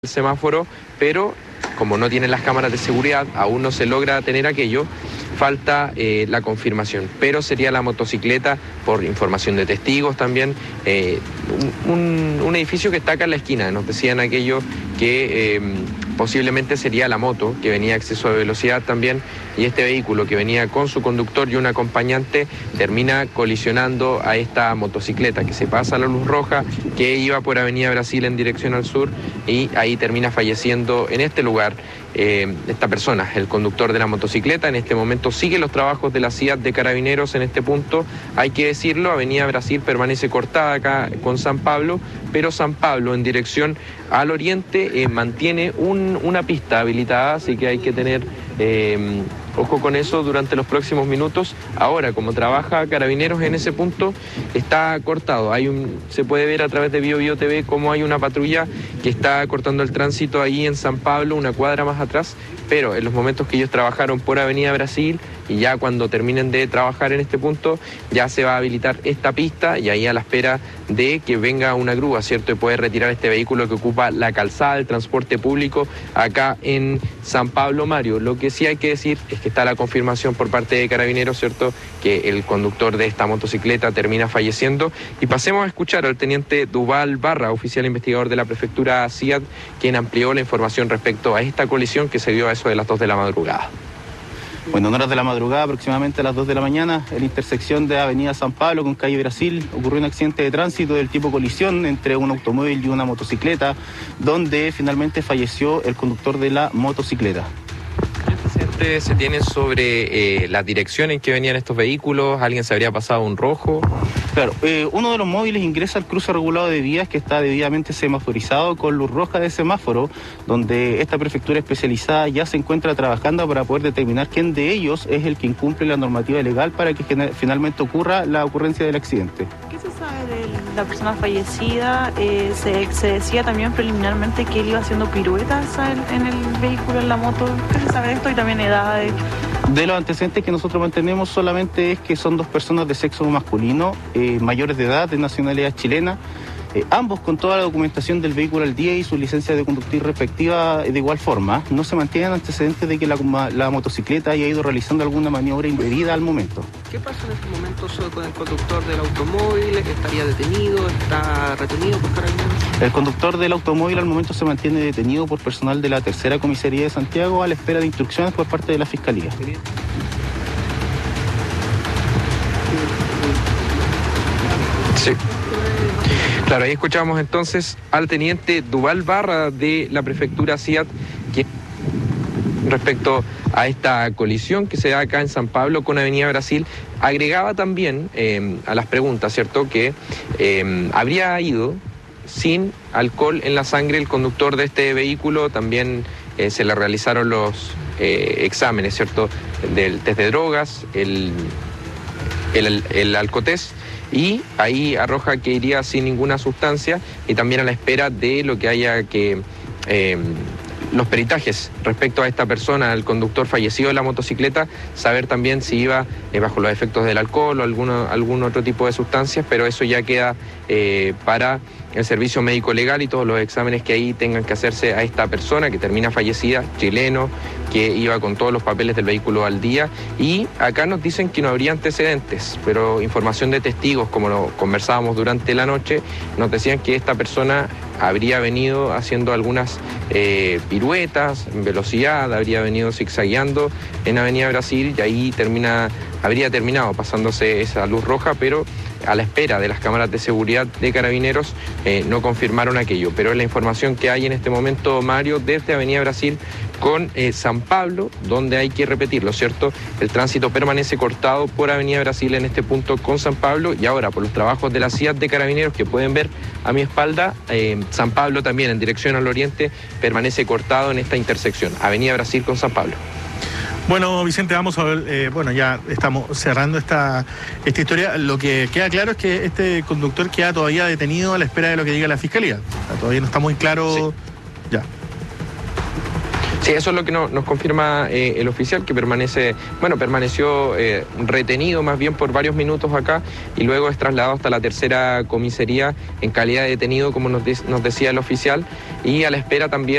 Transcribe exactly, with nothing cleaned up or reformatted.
el semáforo, pero como no tienen las cámaras de seguridad, aún no se logra tener aquello, falta eh, la confirmación, pero sería la motocicleta, por información de testigos también, eh, un, un edificio que está acá en la esquina. Nos decían aquello que eh, posiblemente sería la moto, que venía a exceso de velocidad también, y este vehículo que venía con su conductor y un acompañante termina colisionando a esta motocicleta que se pasa a la luz roja, que iba por Avenida Brasil en dirección al sur, y ahí termina falleciendo en este lugar eh, esta persona, el conductor de la motocicleta. En este momento sigue los trabajos de la C I A T de Carabineros en este punto, hay que decirlo. Avenida Brasil permanece cortada acá con San Pablo, pero San Pablo en dirección al oriente eh, mantiene un, una pista habilitada, así que hay que tener eh, ojo con eso durante los próximos minutos. Ahora, como trabaja Carabineros en ese punto, está cortado. Hay un, se puede ver a través de Bio Bio T V cómo hay una patrulla que está cortando el tránsito ahí en San Pablo, una cuadra más atrás, pero en los momentos que ellos trabajaron por Avenida Brasil, y ya cuando terminen de trabajar en este punto, ya se va a habilitar esta pista, y ahí a la espera de que venga una grúa, ¿cierto?, y poder retirar este vehículo que ocupa la calzada, el transporte público acá en San Pablo, Mario. Lo que sí hay que decir es que está la confirmación por parte de Carabineros, ¿cierto?, que el conductor de esta motocicleta termina falleciendo. Y pasemos a escuchar al teniente Duval Barra, oficial investigador de la prefectura C I A T, quien amplió la información respecto a esta colisión que se dio a eso de las dos de la madrugada. Bueno, en horas de la madrugada, aproximadamente a las dos de la mañana, en la intersección de Avenida San Pablo con calle Brasil, ocurrió un accidente de tránsito del tipo colisión entre un automóvil y una motocicleta, donde finalmente falleció el conductor de la motocicleta. ¿Qué antecedentes se tienen sobre eh, la dirección en que venían estos vehículos? ¿Alguien se habría pasado un rojo? Claro, eh, uno de los móviles ingresa al cruce regulado de vías que está debidamente semaforizado con luz roja de semáforo, donde esta prefectura especializada ya se encuentra trabajando para poder determinar quién de ellos es el que incumple la normativa legal para que finalmente ocurra la ocurrencia del accidente. ¿Qué se sabe de la persona fallecida? Eh, se, se decía también preliminarmente que él iba haciendo piruetas en el vehículo, en la moto. ¿Qué se sabe de esto? Y también edades. De los antecedentes que nosotros mantenemos solamente es que son dos personas de sexo masculino, eh, mayores de edad, de nacionalidad chilena, eh, ambos con toda la documentación del vehículo al día y su licencia de conducir respectiva de igual forma. No se mantienen antecedentes de que la, la motocicleta haya ido realizando alguna maniobra indebida al momento. ¿Qué pasa en este momento con el conductor del automóvil? ¿Estaría detenido? ¿Está retenido por Carabineros? El conductor del automóvil al momento se mantiene detenido por personal de la tercera comisaría de Santiago a la espera de instrucciones por parte de la Fiscalía. Sí. Claro, ahí escuchamos entonces al teniente Duval Barra de la prefectura C I A T, que respecto a esta colisión que se da acá en San Pablo con Avenida Brasil, agregaba también eh, a las preguntas, ¿cierto?, que eh, habría ido sin alcohol en la sangre el conductor de este vehículo. También eh, se le realizaron los eh, exámenes, ¿cierto?, del test de drogas, el, el, el alcotest, y ahí arroja que iría sin ninguna sustancia, y también a la espera de lo que haya que... Eh, los peritajes respecto a esta persona, al conductor fallecido de la motocicleta, saber también si iba eh, bajo los efectos del alcohol o alguno, algún otro tipo de sustancias, pero eso ya queda eh, para el servicio médico legal y todos los exámenes que ahí tengan que hacerse a esta persona que termina fallecida, chileno, que iba con todos los papeles del vehículo al día. Y acá nos dicen que no habría antecedentes, pero información de testigos, como lo conversábamos durante la noche, nos decían que esta persona habría venido haciendo algunas eh, piruetas en velocidad, habría venido zigzagueando en Avenida Brasil, y ahí termina, habría terminado pasándose esa luz roja, pero a la espera de las cámaras de seguridad de Carabineros eh, no confirmaron aquello. Pero es la información que hay en este momento, Mario, desde Avenida Brasil con eh, San Pablo, donde hay que repetirlo, ¿cierto? El tránsito permanece cortado por Avenida Brasil en este punto con San Pablo, y ahora por los trabajos de la C I A T de Carabineros que pueden ver a mi espalda, eh, San Pablo también en dirección al oriente permanece cortado en esta intersección, Avenida Brasil con San Pablo. Bueno, Vicente, vamos a ver, eh, bueno, ya estamos cerrando esta, esta historia. Lo que queda claro es que este conductor queda todavía detenido a la espera de lo que diga la Fiscalía. O sea, todavía no está muy claro. Sí. Ya. Sí, eso es lo que no, nos confirma eh, el oficial, que permanece, bueno, permaneció eh, retenido más bien por varios minutos acá y luego es trasladado hasta la tercera comisaría en calidad de detenido, como nos, de, nos decía el oficial, y a la espera también